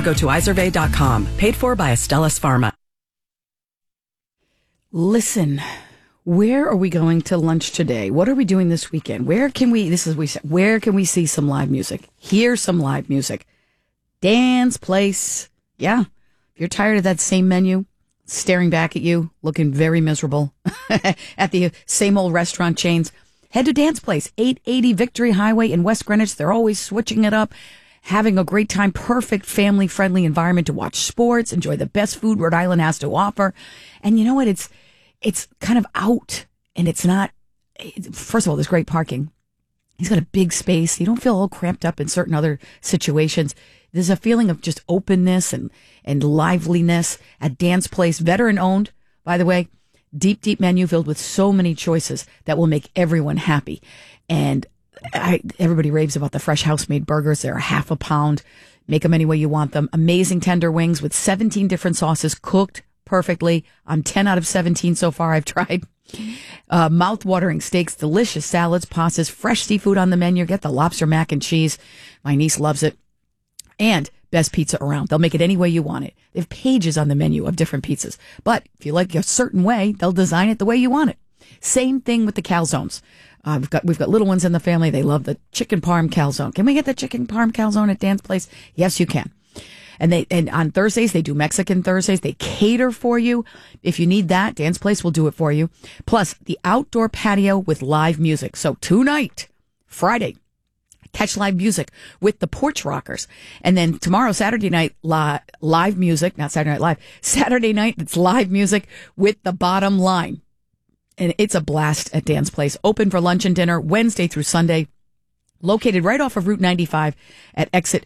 or go to Izervay.com. Paid for by Astellas Pharma. Listen, where are we going to lunch today? What are we doing this weekend? Where can we see some live music? Hear some live music. Dan's Place. Yeah. If you're tired of that same menu, staring back at you, looking very miserable at the same old restaurant chains, head to Dan's Place, 880 Victory Highway in West Greenwich. They're always switching it up, having a great time, perfect family-friendly environment to watch sports, enjoy the best food Rhode Island has to offer. And you know what? It's kind of out, and it's not, first of all, there's great parking. He's got a big space. You don't feel all cramped up in certain other situations. There's a feeling of just openness and liveliness at Dan's Place. Veteran owned, by the way. Deep menu filled with so many choices that will make everyone happy. And everybody raves about the fresh house-made burgers. They're half a pound. Make them any way you want them. Amazing tender wings with 17 different sauces cooked perfectly. I'm 10 out of 17 so far I've tried. Mouth-watering steaks, delicious salads, pastas, fresh seafood on the menu. Get the lobster mac and cheese. My niece loves it. And best pizza around. They'll make it any way you want it. They have pages on the menu of different pizzas. But if you like a certain way, they'll design it the way you want it. Same thing with the calzones. We've got little ones in the family. They love the chicken parm calzone. Can we get the chicken parm calzone at Dan's Place? Yes, you can. And on Thursdays, they do Mexican Thursdays. They cater for you. If you need that, Dan's Place will do it for you. Plus, the outdoor patio with live music. So tonight, Friday, catch live music with the Porch Rockers. And then tomorrow, Saturday night, live music, not Saturday Night Live. Saturday night, it's live music with the Bottom Line. And it's a blast at Dan's Place. Open for lunch and dinner Wednesday through Sunday. Located right off of Route 95 at exit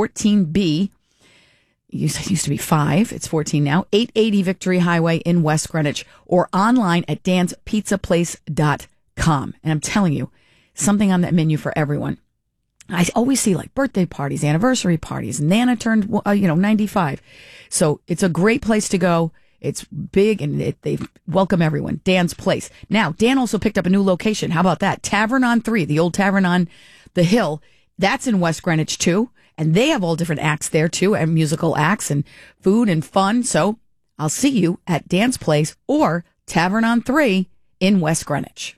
14B. It used to be 5. It's 14 now. 880 Victory Highway in West Greenwich. Or online at danspizzaplace.com. And I'm telling you, something on that menu for everyone. I always see like birthday parties, anniversary parties. Nana turned, 95. So it's a great place to go. It's big and they welcome everyone. Dan's Place. Now, Dan also picked up a new location. How about that? Tavern on 3, the old tavern on the hill. That's in West Greenwich too. And they have all different acts there too, and musical acts and food and fun. So I'll see you at Dan's Place or Tavern on 3 in West Greenwich.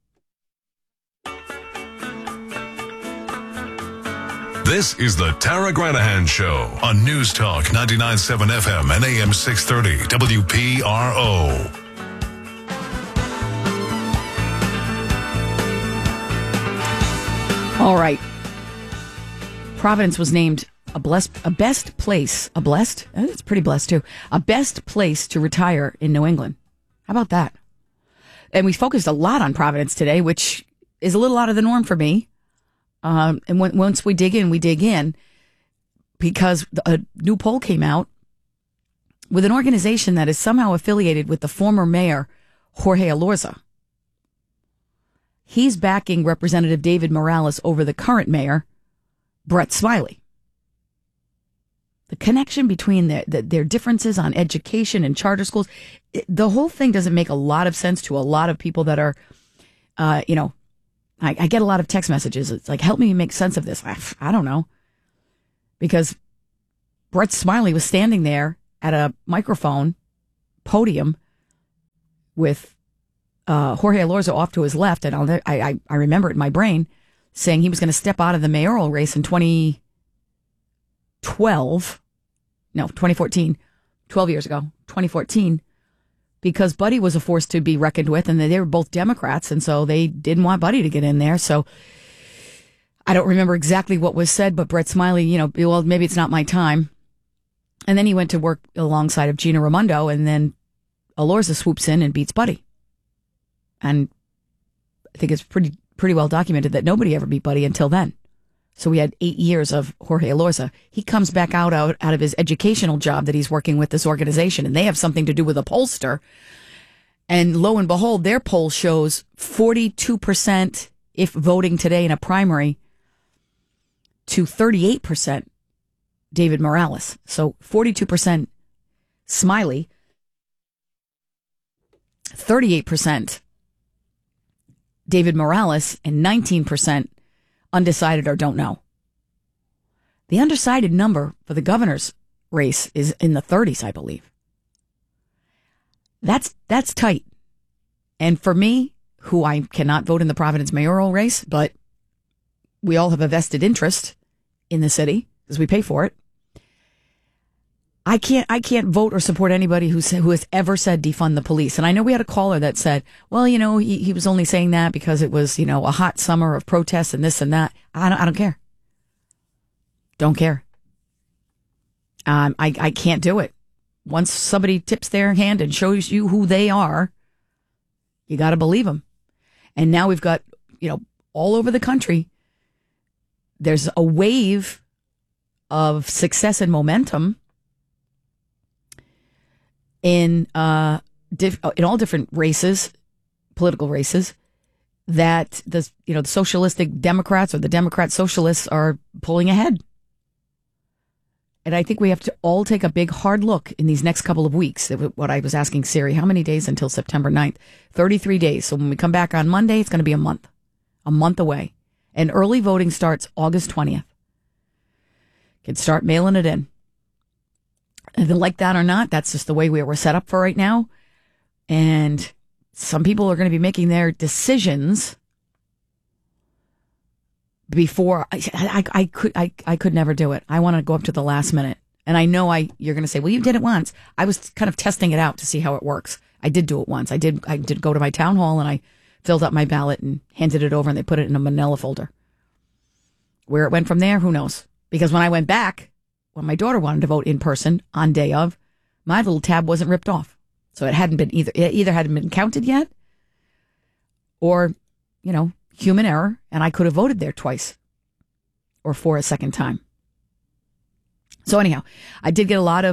This is the Tara Granahan Show on News Talk 99.7 FM and AM 630 WPRO. All right. Providence was named a best place to retire in New England. How about that? And we focused a lot on Providence today, which is a little out of the norm for me. And once we dig in, because a new poll came out with an organization that is somehow affiliated with the former mayor, Jorge Elorza. He's backing Representative David Morales over the current mayor, Brett Smiley. The connection between their differences on education and charter schools, the whole thing doesn't make a lot of sense to a lot of people that are, I get a lot of text messages. It's like, help me make sense of this. I don't know. Because Brett Smiley was standing there at a microphone podium with Jorge Elorza off to his left. And I remember it in my brain saying he was going to step out of the mayoral race in 2014, 12 years ago, 2014. Because Buddy was a force to be reckoned with, and they were both Democrats, and so they didn't want Buddy to get in there. So I don't remember exactly what was said, but Brett Smiley, well, maybe it's not my time. And then he went to work alongside of Gina Raimondo, and then Elorza swoops in and beats Buddy. And I think it's pretty well documented that nobody ever beat Buddy until then. So we had 8 years of Jorge Elorza. He comes back out of his educational job that he's working with this organization, and they have something to do with a pollster. And lo and behold, their poll shows 42% if voting today in a primary to 38% David Morales. So 42% Smiley, 38% David Morales, and 19% undecided or don't know. The undecided number for the governor's race is in the 30s, I believe. That's tight. And for me, who I cannot vote in the Providence mayoral race, but we all have a vested interest in the city because we pay for it. I can't vote or support anybody who has ever said defund the police. And I know we had a caller that said, well, he was only saying that because it was, a hot summer of protests and this and that. I don't care. Don't care. I can't do it. Once somebody tips their hand and shows you who they are, you got to believe them. And now we've got, all over the country, there's a wave of success and momentum in all different races, political races, that the socialistic Democrats or the Democrat socialists are pulling ahead. And I think we have to all take a big hard look in these next couple of weeks. What I was asking Siri, how many days until September 9th? 33 days. So when we come back on Monday, it's going to be a month away. And early voting starts August 20th. Can start mailing it in. If you like that or not, that's just the way we're set up for right now. And some people are going to be making their decisions before I could never do it. I want to go up to the last minute. And I know you're going to say, well, you did it once. I was kind of testing it out to see how it works. I did do it once. I did go to my town hall and I filled up my ballot and handed it over and they put it in a manila folder. Where it went from there, who knows? Because when I went back, when my daughter wanted to vote in person on day of, my little tab wasn't ripped off. So it hadn't been it either hadn't been counted yet or, human error, and I could have voted there twice or for a second time. So anyhow, I did get a lot of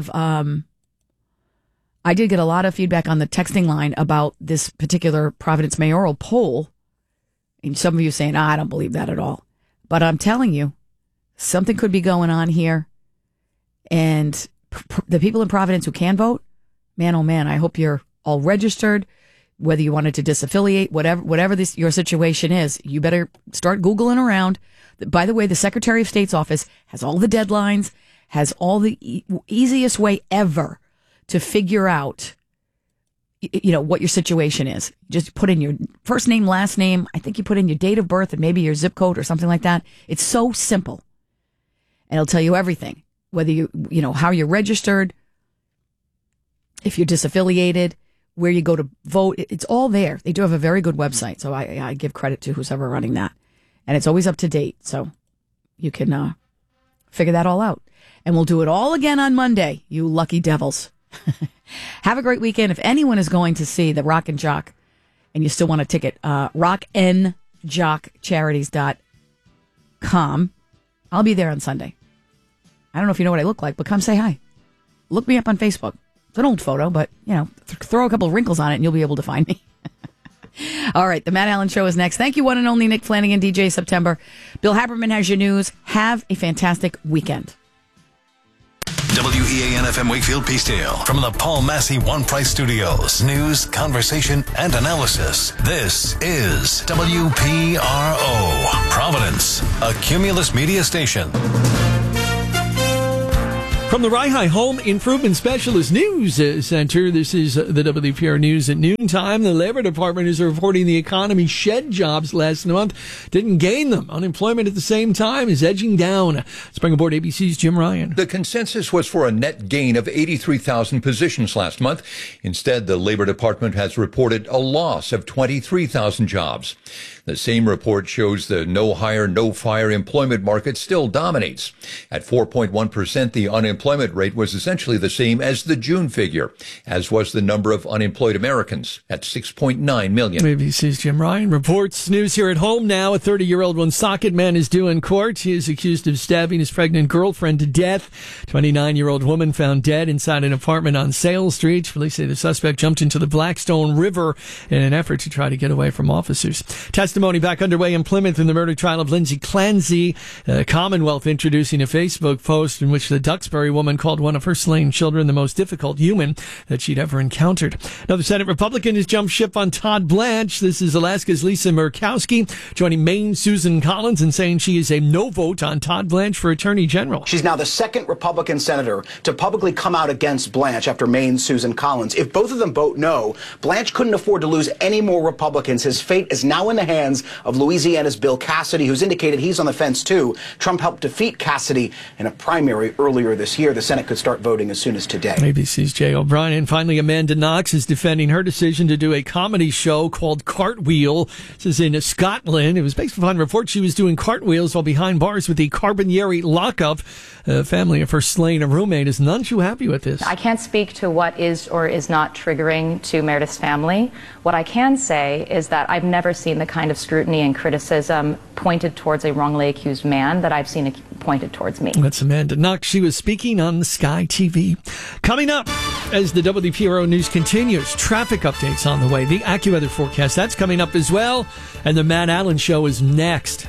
feedback on the texting line about this particular Providence mayoral poll. And some of you saying, I don't believe that at all. But I'm telling you, something could be going on here. And the people in Providence who can vote, man, oh man, I hope you're all registered. Whether you wanted to disaffiliate, whatever your situation is, you better start Googling around. By the way, the Secretary of State's office has all the deadlines, has all the easiest way ever to figure out, what your situation is. Just put in your first name, last name. I think you put in your date of birth and maybe your zip code or something like that. It's so simple. And it'll tell you everything, whether how you're registered, if you're disaffiliated, where you go to vote. It's all there. They do have a very good website. So I give credit to who's ever running that. And it's always up to date. So you can figure that all out. And we'll do it all again on Monday, you lucky devils. Have a great weekend. If anyone is going to see the Rock and Jock and you still want a ticket, rockandjockcharities.com. I'll be there on Sunday. I don't know if you know what I look like, but come say hi. Look me up on Facebook. It's an old photo, but, throw a couple of wrinkles on it and you'll be able to find me. All right, the Matt Allen Show is next. Thank you, one and only Nick Flanagan, DJ September. Bill Haberman has your news. Have a fantastic weekend. WEAN-FM Wakefield Peacedale. From the Paul Massey One Price Studios. News, conversation, and analysis. This is WPRO. Providence, a Cumulus media station. From the Rye Home Improvement Specialist News Center, this is the WPR News at noontime. The Labor Department is reporting the economy shed jobs last month, didn't gain them. Unemployment at the same time is edging down. Let's bring aboard ABC's Jim Ryan. The consensus was for a net gain of 83,000 positions last month. Instead, the Labor Department has reported a loss of 23,000 jobs. The same report shows the no hire, no fire employment market still dominates. At 4.1%, the unemployment rate was essentially the same as the June figure, as was the number of unemployed Americans at 6.9 million. ABC's Jim Ryan reports. News here at home now. A 30-year-old Woonsocket man is due in court. He is accused of stabbing his pregnant girlfriend to death. 29-year-old woman found dead inside an apartment on Sale Street. Police say the suspect jumped into the Blackstone River in an effort to try to get away from officers. Testing testimony back underway in Plymouth in the murder trial of Lindsay Clancy. Commonwealth introducing a Facebook post in which the Duxbury woman called one of her slain children the most difficult human that she'd ever encountered. Another Senate Republican has jumped ship on Todd Blanche. This is Alaska's Lisa Murkowski joining Maine's Susan Collins and saying she is a no vote on Todd Blanche for Attorney General. She's now the second Republican senator to publicly come out against Blanche after Maine's Susan Collins. If both of them vote no, Blanche couldn't afford to lose any more Republicans. His fate is now in the hands of Louisiana's Bill Cassidy, who's indicated he's on the fence too. Trump helped defeat Cassidy in a primary earlier this year. The Senate could start voting as soon as today. ABC's Jay O'Brien. And finally, Amanda Knox is defending her decision to do a comedy show called Cartwheel. This is in Scotland. It was based upon reports she was doing cartwheels while behind bars with the Carbonieri lockup. The family of her slain roommate is none too happy with this. I can't speak to what is or is not triggering to Meredith's family. What I can say is that I've never seen the kind of scrutiny and criticism pointed towards a wrongly accused man that I've seen pointed towards me. That's Amanda Knox. She was speaking on Sky TV. Coming up, as the WPRO news continues, traffic updates on the way. The AccuWeather forecast, that's coming up as well. And the Matt Allen Show is next.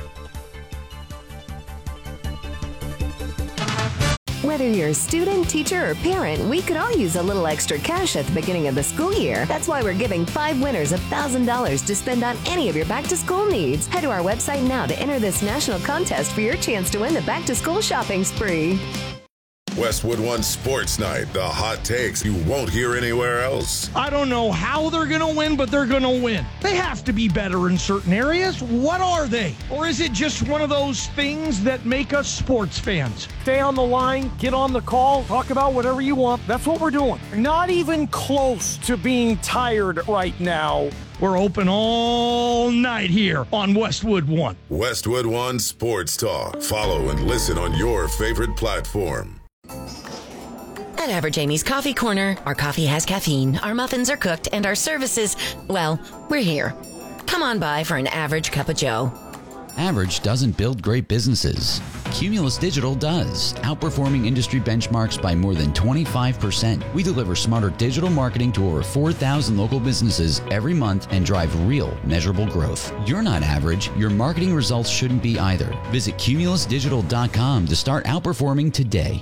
Whether you're a student, teacher, or parent, we could all use a little extra cash at the beginning of the school year. That's why we're giving 5 winners $1,000 to spend on any of your back-to-school needs. Head to our website now to enter this national contest for your chance to win the back-to-school shopping spree. Westwood One Sports Night, the hot takes you won't hear anywhere else. I don't know how they're going to win, but they're going to win. They have to be better in certain areas. What are they? Or is it just one of those things that make us sports fans? Stay on the line, get on the call, talk about whatever you want. That's what we're doing. Not even close to being tired right now. We're open all night here on Westwood One. Westwood One Sports Talk. Follow and listen on your favorite platform. At Average Amy's Coffee Corner, our coffee has caffeine, our muffins are cooked, and our services, well, we're here. Come on by for an average cup of joe. Average doesn't build great businesses. Cumulus Digital does, outperforming industry benchmarks by more than 25%. We deliver smarter digital marketing to over 4,000 local businesses every month and drive real, measurable growth. You're not average. Your marketing results shouldn't be either. Visit cumulusdigital.com to start outperforming today.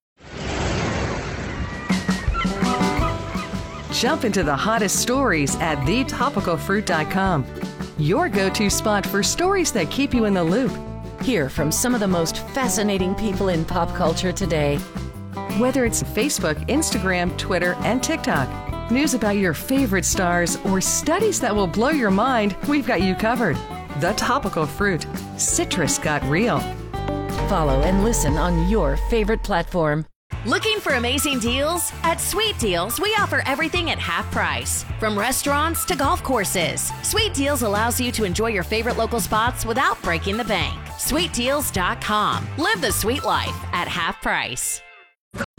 Jump into the hottest stories at thetopicalfruit.com. Your go-to spot for stories that keep you in the loop. Hear from some of the most fascinating people in pop culture today. Whether it's Facebook, Instagram, Twitter, and TikTok, news about your favorite stars, or studies that will blow your mind, we've got you covered. The Topical Fruit. Citrus got real. Follow and listen on your favorite platform. Looking for amazing deals? At Sweet Deals, we offer everything at half price. From restaurants to golf courses, Sweet Deals allows you to enjoy your favorite local spots without breaking the bank. SweetDeals.com. Live the sweet life at half price.